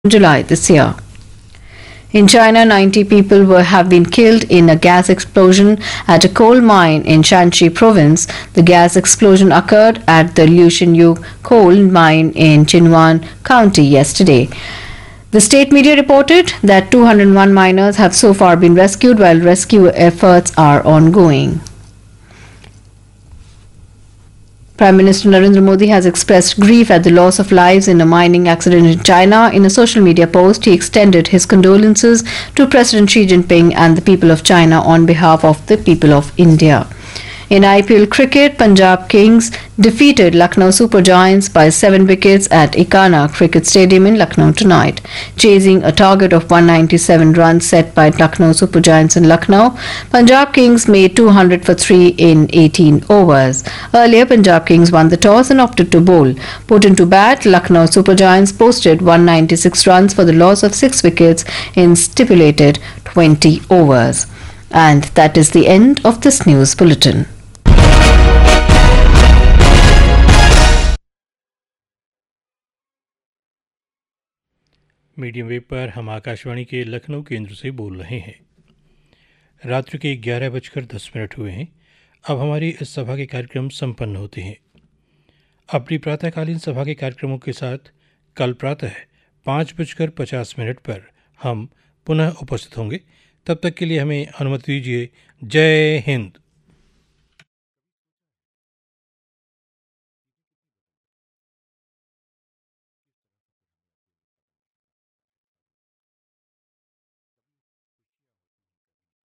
July this year. In China, 90 people have been killed in a gas explosion at a coal mine in Shanxi province. The gas explosion occurred at the Liushenyu coal mine in Jinwan County yesterday. The state media reported that 201 miners have so far been rescued while rescue efforts are ongoing. Prime Minister Narendra Modi has expressed grief at the loss of lives in a mining accident in China. In a social media post, he extended his condolences to President Xi Jinping and the people of China on behalf of the people of India. In IPL cricket, Punjab Kings defeated Lucknow Super Giants by 7 wickets at Ekana Cricket Stadium in Lucknow tonight. Chasing a target of 197 runs set by Lucknow Super Giants in Lucknow, Punjab Kings made 200 for 3 in 18 overs. Earlier, Punjab Kings won the toss and opted to bowl. Put into bat, Lucknow Super Giants posted 196 runs for the loss of 6 wickets in stipulated 20 overs. And that is the end of this news bulletin. Medium wave पर हम आकाशवाणी के लखनऊ केंद्र से बोल रहे हैं। रात्रि के 11:10 हुए हैं। अब हमारी इस सभा के कार्यक्रम संपन्न होते हैं। अपनी प्रातःकालीन सभा के कार्यक्रमों के साथ कल प्रातः 5:50 पर हम पुनः उपस्थित होंगे। तब तक के लिए हमें अनुमति दीजिए। जय हिंद।